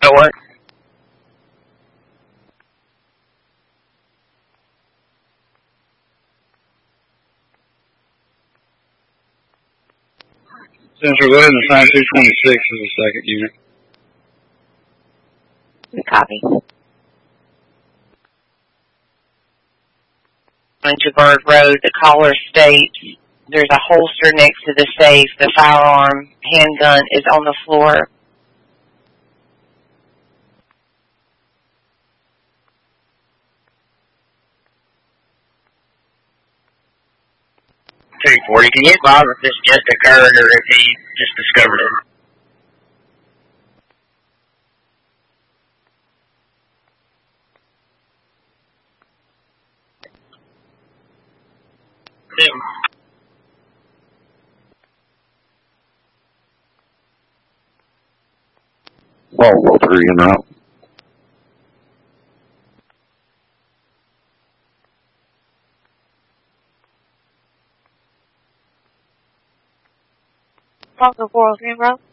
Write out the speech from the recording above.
that work? Central, go ahead and assign 226 as the second unit. Copy. On Javert Road, the caller states there's a holster next to the safe. The firearm handgun is on the floor. .240. Can you advise if this just occurred or if he just discovered it? Volvo 3 en route. Volvo 403 en route.